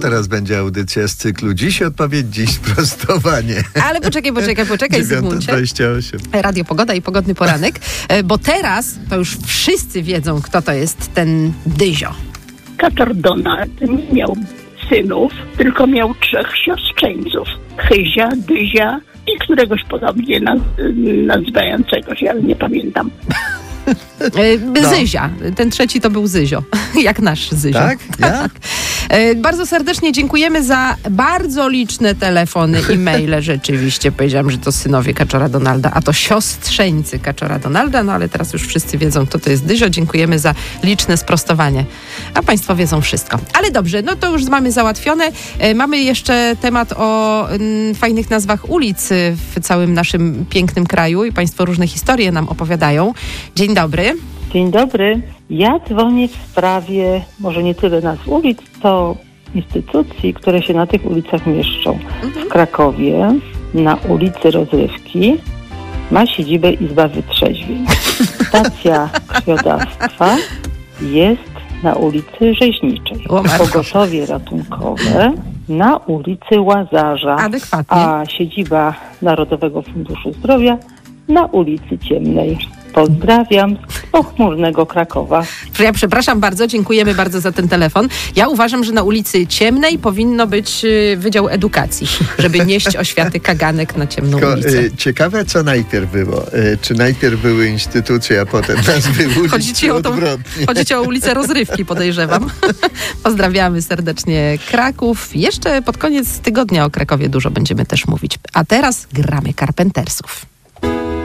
teraz będzie audycja z cyklu Dziś odpowiedź, dziś sprostowanie. Ale poczekaj, Zygmuncie. 9:28. Radio Pogoda i Pogodny Poranek, bo teraz to już wszyscy wiedzą, kto to jest ten Dyzio. Kaczor Donald nie miał synów, tylko miał 3 siostrzeńców. Chyzia, Dyzia i któregoś podobnie nazywającego się, ale nie pamiętam. Zyzia. Ten trzeci to był Zyzio. Jak nasz Zyzio. Tak? Ja? Bardzo serdecznie dziękujemy za bardzo liczne telefony i maile. Rzeczywiście powiedziałam, że to synowie Kaczora Donalda, a to siostrzeńcy Kaczora Donalda, no ale teraz już wszyscy wiedzą, kto to jest Dyzio. Dziękujemy za liczne sprostowanie. A państwo wiedzą wszystko. Ale dobrze, no to już mamy załatwione. Mamy jeszcze temat o fajnych nazwach ulic w całym naszym pięknym kraju i państwo różne historie nam opowiadają. Dzień dobry. Dzień dobry. Ja dzwonię w sprawie może nie tyle nazw ulic, co instytucji, które się na tych ulicach mieszczą. W Krakowie na ulicy Rozrywki ma siedzibę Izba Wytrzeźwień. Stacja krwiodawstwa jest na ulicy Rzeźniczej. Pogotowie ratunkowe na ulicy Łazarza. Adekwatnie. A siedziba Narodowego Funduszu Zdrowia na ulicy Ciemnej. Pozdrawiam z pochmurnego Krakowa. Ja przepraszam bardzo, dziękujemy bardzo za ten telefon. Ja uważam, że na ulicy Ciemnej powinno być Wydział Edukacji, żeby nieść oświaty kaganek na ciemną ulicę. Ciekawe, co najpierw było. Czy najpierw były instytucje, a potem nazwy ulic, Chodzi o ulicę Rozrywki, podejrzewam. Pozdrawiamy serdecznie Kraków. Jeszcze pod koniec tygodnia o Krakowie dużo będziemy też mówić. A teraz gramy Carpentersów.